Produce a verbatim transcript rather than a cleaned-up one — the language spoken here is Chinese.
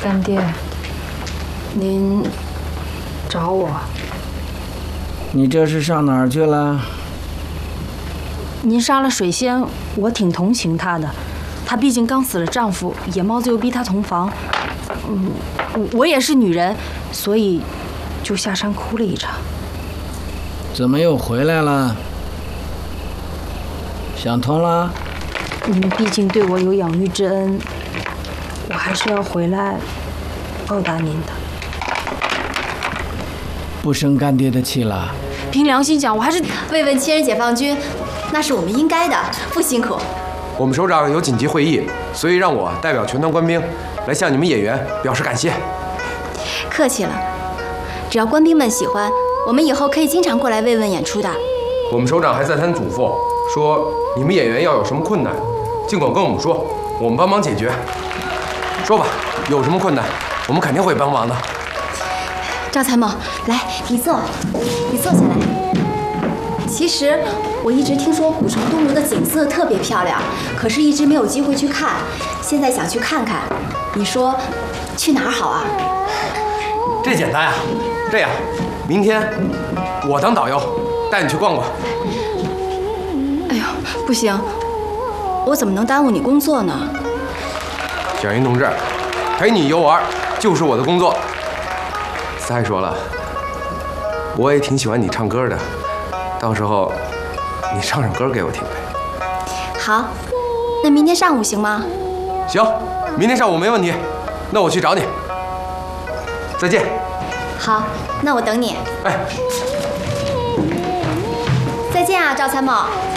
干爹，您找我？ 你这是上哪儿去了？ 您杀了水仙，我挺同情她的。她毕竟刚死了丈夫，野猫子又逼她同房。嗯，我也是女人，所以就下山哭了一场。 怎么又回来了？想通了？ 您毕竟对我有养育之恩，我还是要回来报答您的。 不生干爹的气了？ 凭良心讲，我还是慰问亲人解放军，那是我们应该的，不辛苦。 我们首长有紧急会议，所以让我代表全团官兵来向你们演员表示感谢。 客气了，只要官兵们喜欢，我们以后可以经常过来慰问演出的。 我们首长还再三嘱咐说，你们演员要有什么困难，尽管跟我们说，我们帮忙解决。说吧，有什么困难，我们肯定会帮忙的。 赵参谋，来，你坐，你坐下来。其实我一直听说古城东庐的景色特别漂亮，可是一直没有机会去看，现在想去看看。你说去哪儿好啊？ 这简单啊，这样，明天我当导游，带你去逛逛。 哎呦，不行，我怎么能耽误你工作呢？ 小云同志，陪你游玩就是我的工作。再说了，我也挺喜欢你唱歌的，到时候你唱首歌给我听呗。 好，那明天上午行吗？ 行，明天上午没问题。那我去找你。再见。 好，那我等你。 哎， 再见啊，赵参谋。